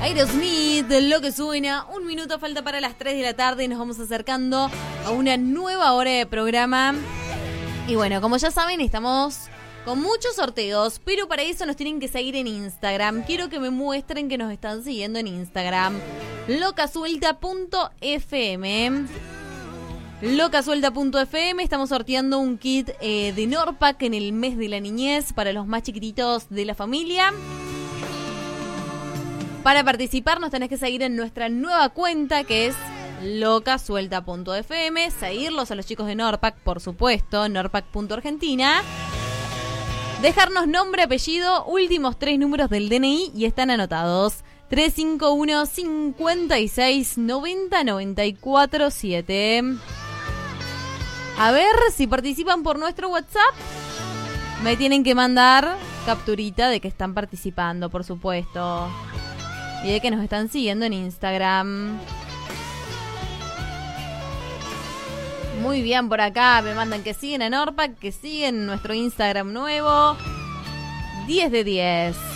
Aerosmith, lo que suena. 1 minuto falta para las 3 de la tarde y nos vamos acercando a una nueva hora de programa. Y bueno, como ya saben, estamos con muchos sorteos, pero para eso nos tienen que seguir en Instagram. Quiero que me muestren que nos están siguiendo en Instagram. Locasuelta.fm. Locasuelta.fm. Estamos sorteando un kit de Norpac en el mes de la niñez para los más chiquititos de la familia. Para participar nos tenés que seguir en nuestra nueva cuenta, que es locasuelta.fm. Seguirlos a los chicos de Norpac, por supuesto, norpac.argentina. Dejarnos nombre, apellido, últimos 3 números del DNI y están anotados. 351 56 90 94 7. A ver, si participan por nuestro WhatsApp, me tienen que mandar capturita de que están participando, por supuesto. Y de que nos están siguiendo en Instagram. Muy bien, por acá me mandan que siguen a Norpac, que siguen nuestro Instagram nuevo. 10 de 10.